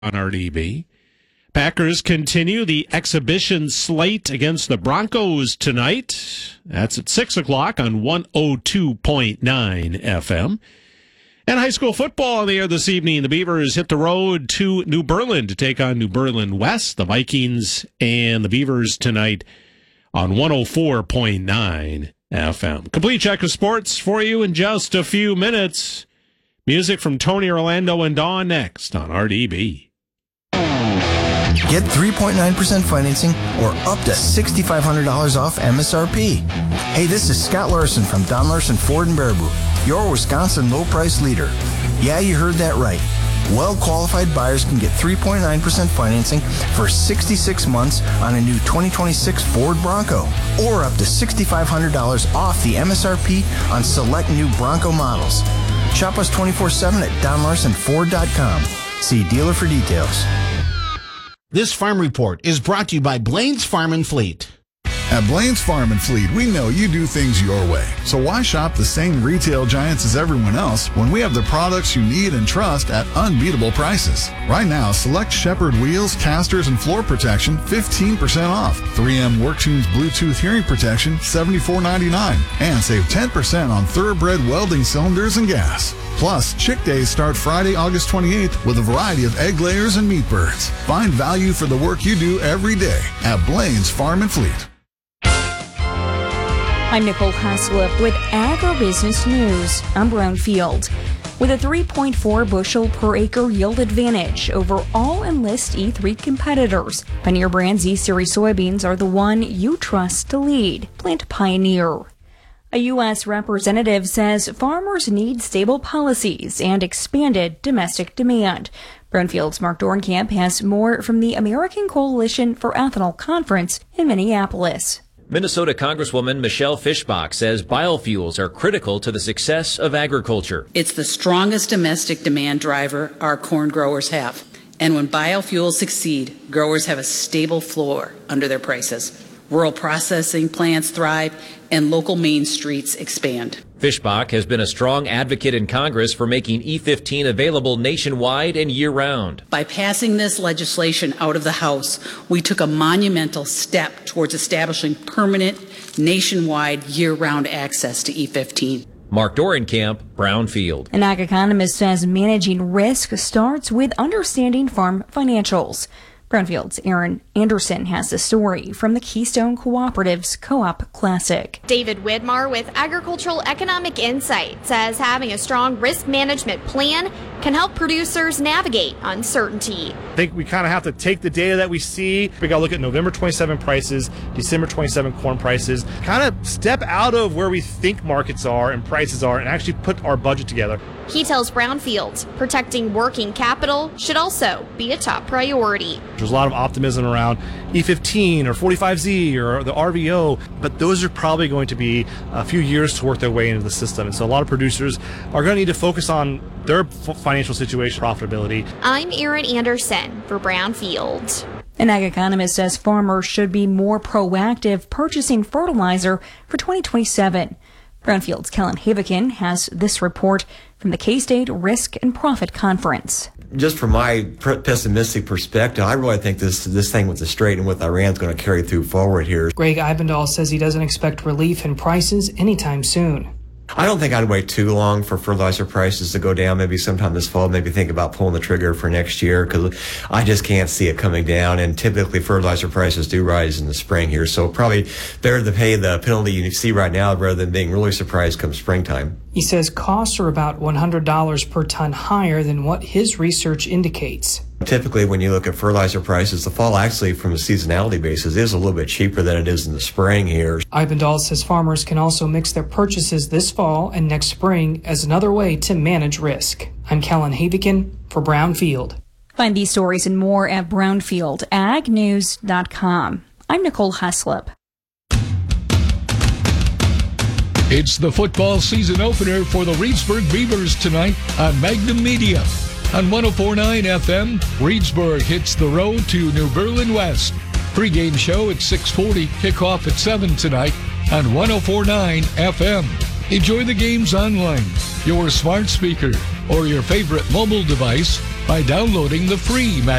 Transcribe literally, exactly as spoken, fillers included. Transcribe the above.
on R D B. Packers continue the exhibition slate against the Broncos tonight. That's at six o'clock on one oh two point nine F M. And high school football on the air this evening. The Beavers hit the road to New Berlin to take on New Berlin West. The Vikings and the Beavers tonight on one oh four point nine F M. Complete check of sports for you in just a few minutes. Music from Tony Orlando and Dawn next on R D B. Get three point nine percent financing or up to six thousand five hundred dollars off M S R P. Hey, this is Scott Larson from Don Larson Ford in Baraboo, your Wisconsin low-price leader. Yeah, you heard that right. Well-qualified buyers can get three point nine percent financing for sixty-six months on a new twenty twenty-six Ford Bronco, or up to six thousand five hundred dollars off the M S R P on select new Bronco models. Shop us twenty-four seven at don larson ford dot com. See dealer for details. This farm report is brought to you by Blaine's Farm and Fleet. At Blaine's Farm and Fleet, we know you do things your way. So why shop the same retail giants as everyone else when we have the products you need and trust at unbeatable prices? Right now, select Shepherd wheels, casters, and floor protection fifteen percent off. three M WorkTunes Bluetooth hearing protection seventy-four ninety-nine. And save ten percent on Thoroughbred welding cylinders and gas. Plus, Chick Days start Friday, August twenty-eighth with a variety of egg layers and meat birds. Find value for the work you do every day at Blaine's Farm and Fleet. I'm Nicole Haslip with Agribusiness News. I'm Brownfield. With a three point four bushel per acre yield advantage over all Enlist E three competitors, Pioneer Brand's E-Series soybeans are the one you trust to lead. Plant Pioneer. A U S representative says farmers need stable policies and expanded domestic demand. Brownfield's Mark Dornkamp has more from the American Coalition for Ethanol Conference in Minneapolis. Minnesota Congresswoman Michelle Fischbach says biofuels are critical to the success of agriculture. It's the strongest domestic demand driver our corn growers have. And when biofuels succeed, growers have a stable floor under their prices. Rural processing plants thrive, and local main streets expand. Fischbach has been a strong advocate in Congress for making E fifteen available nationwide and year-round. By passing this legislation out of the House, we took a monumental step towards establishing permanent, nationwide, year-round access to E fifteen. Mark Dorenkamp, Brownfield. An ag economist says managing risk starts with understanding farm financials. Brownfield's Aaron Anderson has the story from the Keystone Cooperative's Co-op Classic. David Widmar with Agricultural Economic Insight says having a strong risk management plan can help producers navigate uncertainty. I think we kind of have to take the data that we see. We got to look at November twenty-seven prices, December twenty-seven corn prices, kind of step out of where we think markets are and prices are and actually put our budget together. He tells Brownfield protecting working capital should also be a top priority. There's a lot of optimism around E fifteen or forty-five Z or the R V O, but those are probably going to be a few years to work their way into the system. And so a lot of producers are going to need to focus on their financial situation, profitability. I'm Aaron Anderson for Brownfield. An ag economist says farmers should be more proactive purchasing fertilizer for twenty twenty-seven. Brownfield's Kellen Havikin has this report from the K-State Risk and Profit Conference. Just from my pessimistic perspective, I really think this this thing with the strait and with Iran is going to carry through forward here. Greg Eibendahl says he doesn't expect relief in prices anytime soon. I don't think I'd wait too long for fertilizer prices to go down. Maybe sometime this fall, maybe think about pulling the trigger for next year because I just can't see it coming down. And typically fertilizer prices do rise in the spring here. So probably better to pay the penalty you see right now rather than being really surprised come springtime. He says costs are about one hundred dollars per ton higher than what his research indicates. Typically, when you look at fertilizer prices, the fall actually from a seasonality basis is a little bit cheaper than it is in the spring here. Eibendahl says farmers can also mix their purchases this fall and next spring as another way to manage risk. I'm Kellen Havikin for Brownfield. Find these stories and more at brownfield ag news dot com. I'm Nicole Haslip. It's the football season opener for the Reedsburg Beavers tonight on Magnum Media. On one oh four point nine F M, Reedsburg hits the road to New Berlin West. Pre-game show at six forty, kickoff at seven tonight on one oh four point nine F M. Enjoy the games online, your smart speaker, or your favorite mobile device by downloading the free